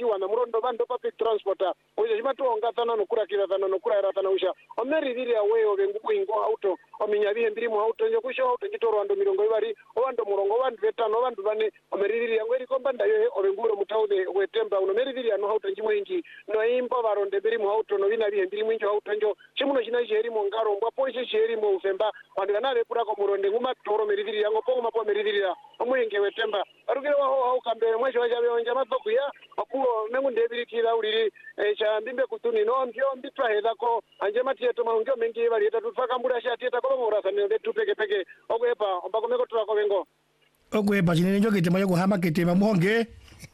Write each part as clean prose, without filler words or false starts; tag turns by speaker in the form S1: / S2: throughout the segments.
S1: wana murondo bando public transporta oje chimatonga tana nokura kira tana nokura era tana usha omeriviri aweyo bengu ingo auto ominyabihe mbiri mu auto nyo kusho auto kitoro ando mirongo ibari owando murongo bandu vetano bandu bane omeriviri yango eri komba ndayo obenguro mutaude wetemba uno meriviri ano auto njimwe ingi no imba baronde biri mu auto no bina bihe mbiri mu injo auto njo chimuno china cheri mu ngaro mbwa polisi cheri mu ufemba wandikana repura ko muronde nguma toro meriviri yango pongo mapo meriviri ya omwenge wetemba arugire waho kambe mwacho wajabe onja mapoku ya akuo mengu ndebirikira uliri cha mbimbe kutuni no mbyo mbitwa hedako anje matieto maungyo mengi bali tatufaka mbura shatita ko ngorasa ne tupeke peke okwepa ombako meko tulako bengo
S2: okwepa chinene njo ketema yo kuhama ketema monge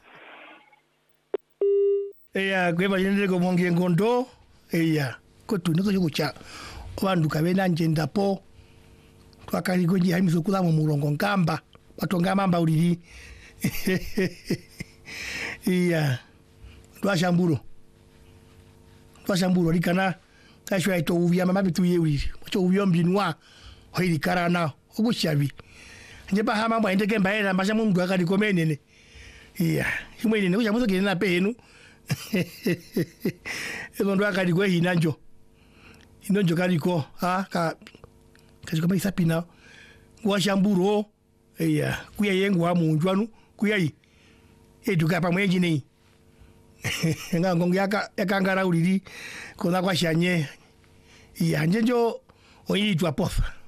S2: eya kwepa chinene ko monge ngondo eya kotuni ko yukucha bandu kabena njendapo twakali gonji hamizo kula mu murongo nkamba batonga mamba uliri iya twashamburo likana kashwa ito uvya mama bitu yewi cho uvyo mbinwa hoiri karana obushabi nje ba hama mwende kemba era masha mundu akali komenene iya imwe nene kuja muzo kinena penu elo ndo akali kwe hinanjo inonjo kaliko ka kashikoma isapina washamburo iya kuya yengu wa munjwanu kuya yi eduka pamwe njine ngango yakangara uliri kona kwa shanye iya njenjo oyitwa pofa